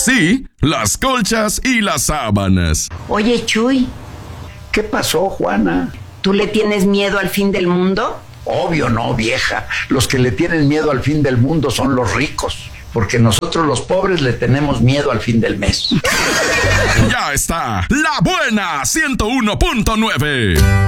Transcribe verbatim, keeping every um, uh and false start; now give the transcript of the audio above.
sí, las colchas y las sábanas. Oye, Chuy, ¿Qué pasó, Juana? ¿tú le tienes miedo al fin del mundo? Obvio no, vieja. Los que le tienen miedo al fin del mundo son los ricos, porque nosotros los pobres le tenemos miedo al fin del mes. Ya está, La Buena ciento uno punto nueve.